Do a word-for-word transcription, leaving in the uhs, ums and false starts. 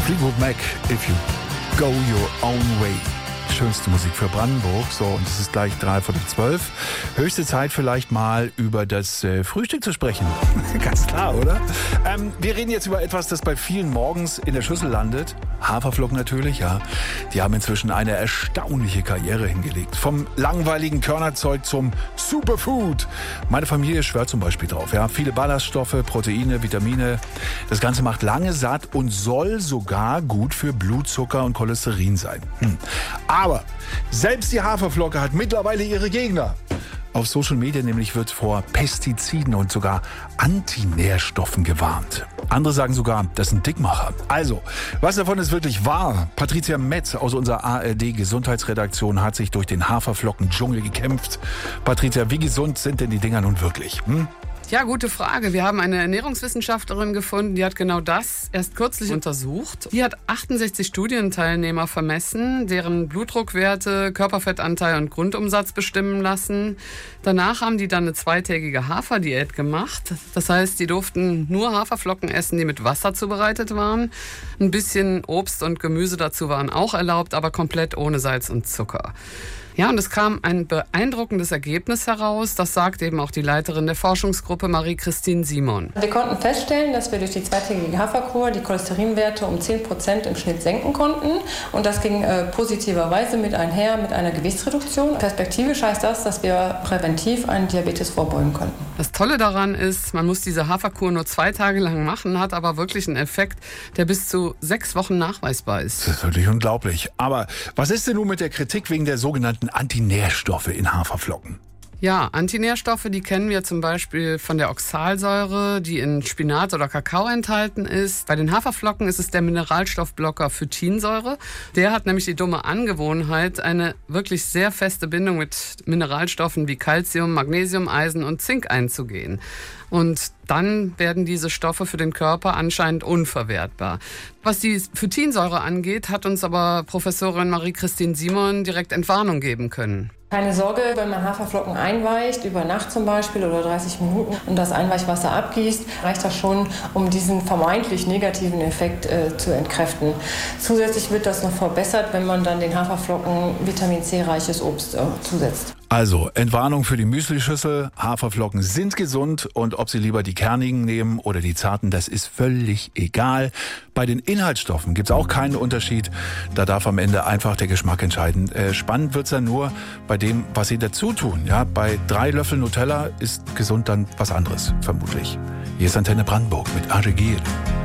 Fleetwood Mac, If You Go Your Own Way. Schönste Musik für Brandenburg. So, und es ist gleich drei vor zwölf. Höchste Zeit vielleicht mal über das äh, Frühstück zu sprechen. Ganz klar, oder? Ähm, wir reden jetzt über etwas, das bei vielen morgens in der Schüssel landet. Haferflocken natürlich, ja. Die haben inzwischen eine erstaunliche Karriere hingelegt. Vom langweiligen Körnerzeug zum Superfood. Meine Familie schwört zum Beispiel drauf. Ja, viele Ballaststoffe, Proteine, Vitamine. Das Ganze macht lange satt und soll sogar gut für Blutzucker und Cholesterin sein. Hm. Aber selbst die Haferflocke hat mittlerweile ihre Gegner. Auf Social Media nämlich wird vor Pestiziden und sogar Antinährstoffen gewarnt. Andere sagen sogar, das sind Dickmacher. Also, was davon ist wirklich wahr? Patricia Metz aus unserer A R D-Gesundheitsredaktion hat sich durch den Haferflocken-Dschungel gekämpft. Patricia, wie gesund sind denn die Dinger nun wirklich? Hm? Ja, gute Frage. Wir haben eine Ernährungswissenschaftlerin gefunden, die hat genau das erst kürzlich untersucht. Die hat achtundsechzig Studienteilnehmer vermessen, deren Blutdruckwerte, Körperfettanteil und Grundumsatz bestimmen lassen. Danach haben die dann eine zweitägige Haferdiät gemacht. Das heißt, die durften nur Haferflocken essen, die mit Wasser zubereitet waren. Ein bisschen Obst und Gemüse dazu waren auch erlaubt, aber komplett ohne Salz und Zucker. Ja, und es kam ein beeindruckendes Ergebnis heraus. Das sagt eben auch die Leiterin der Forschungsgruppe, Marie-Christine Simon. Wir konnten feststellen, dass wir durch die zweitägige Haferkur die Cholesterinwerte um zehn Prozent im Schnitt senken konnten. Und das ging äh, positiverweise mit einher mit einer Gewichtsreduktion. Perspektivisch heißt das, dass wir präventiv einen Diabetes vorbeugen konnten. Das Tolle daran ist, man muss diese Haferkur nur zwei Tage lang machen, hat aber wirklich einen Effekt, der bis zu sechs Wochen nachweisbar ist. Das ist wirklich unglaublich. Aber was ist denn nun mit der Kritik wegen der sogenannten Antinährstoffe in Haferflocken? Ja, Antinährstoffe, die kennen wir zum Beispiel von der Oxalsäure, die in Spinat oder Kakao enthalten ist. Bei den Haferflocken ist es der Mineralstoffblocker Phytinsäure. Der hat nämlich die dumme Angewohnheit, eine wirklich sehr feste Bindung mit Mineralstoffen wie Calcium, Magnesium, Eisen und Zink einzugehen. Und dann werden diese Stoffe für den Körper anscheinend unverwertbar. Was die Phytinsäure angeht, hat uns aber Professorin Marie-Christine Simon direkt Entwarnung geben können. Keine Sorge, wenn man Haferflocken einweicht, über Nacht zum Beispiel oder dreißig Minuten und das Einweichwasser abgießt, reicht das schon, um diesen vermeintlich negativen Effekt äh, zu entkräften. Zusätzlich wird das noch verbessert, wenn man dann den Haferflocken Vitamin C-reiches Obst äh, zusetzt. Also, Entwarnung für die Müslischüssel. Haferflocken sind gesund und ob Sie lieber die kernigen nehmen oder die zarten, das ist völlig egal. Bei den Inhaltsstoffen gibt es auch keinen Unterschied. Da darf am Ende einfach der Geschmack entscheiden. Äh, spannend wird's dann nur bei dem, was Sie dazu tun. Ja, bei drei Löffel Nutella ist gesund dann was anderes, vermutlich. Hier ist Antenne Brandenburg mit Ajegir.